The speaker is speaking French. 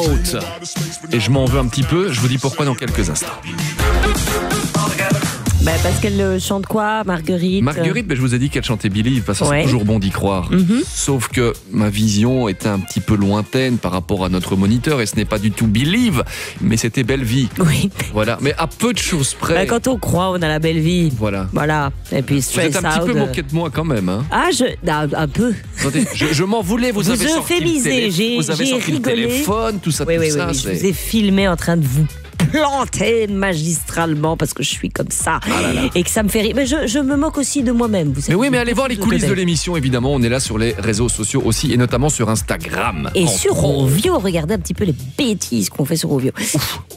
Out. Et je m'en veux un petit peu, je vous dis pourquoi dans quelques instants. Parce qu'elle chante quoi, Marguerite? Marguerite, je vous ai dit qu'elle chantait Believe, parce que c'est toujours bon d'y croire. Sauf que ma vision était un petit peu lointaine par rapport à notre moniteur, et ce n'est pas du tout Believe, mais c'était Belle Vie. Oui. Voilà, mais à peu de choses près. Quand on croit, on a la belle vie. Voilà. Et puis Vous Stress êtes un petit Out. peu moqué de moi quand même. Hein. Un peu. Attendez, je m'en voulais, vous avez sorti le euphémisez, vous avez j'ai sorti le rigolé. téléphone, tout ça, Oui, ça. je vous ai filmé en train de vous planter magistralement parce que je suis comme ça et que ça me fait rire. Mais je me moque aussi de moi-même. Vous savez, mais oui, mais allez voir les coulisses de l'émission, évidemment. On est là sur les réseaux sociaux aussi, et notamment sur Instagram. Et sur Rovio, regardez un petit peu les bêtises qu'on fait sur Rovio.